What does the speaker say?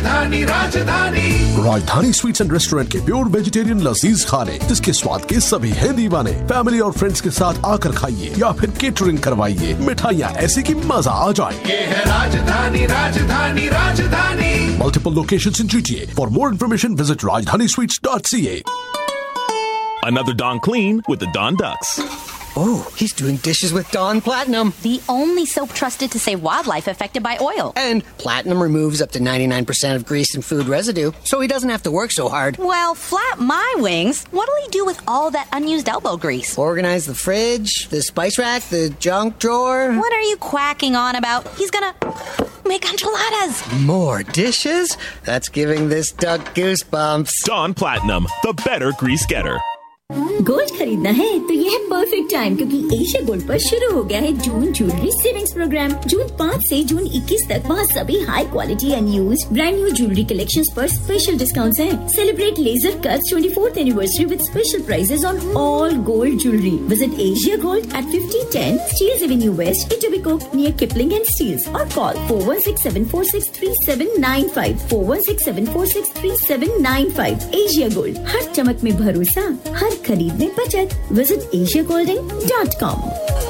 राजधानी राजधानी राजधानी स्वीट्स एंड रेस्टोरेंट के प्योर वेजिटेरियन लजीज खाने, जिसके स्वाद के सभी हैं दीवाने। फैमिली और फ्रेंड्स के साथ आकर खाइए या फिर केटरिंग करवाइए। मिठाइयाँ ऐसी कि मजा आ जाए। ये है राजधानी राजधानी राजधानी। Multiple locations in GTA. For more information, visit rajdanisweets.ca. Another Dawn Clean with the Dawn Ducks. Oh, he's doing dishes with Dawn Platinum. The only soap trusted to save wildlife affected by oil. And Platinum removes up to 99% of grease and food residue, so he doesn't have to work so hard. Well, flap my wings. What'll he do with all that unused elbow grease? Organize the fridge, the spice rack, the junk drawer. What are you quacking on about? He's gonna make enchiladas. More dishes? That's giving this duck goosebumps. Dawn Platinum, the better grease getter. Gold खरीदना है तो ये है perfect time, क्योंकि Asia gold पर शुरू हो गया है जून ज्वेलरी सेविंग्स प्रोग्राम। जून 5 से जून 21 तक वहाँ सभी high quality and use brand new jewellery collections पर स्पेशल डिस्काउंट्स हैं। Celebrate laser cut 24th anniversary with special prices on all gold jewellery. Visit Asia gold eight 5010 steels Avenue waste, इटोबिकोक near Kipling and steels, और call 4167463795 4167463795। Asia gold, हर चमक में भरोसा, हर खरीद में बचत। Visit asiagolding.com।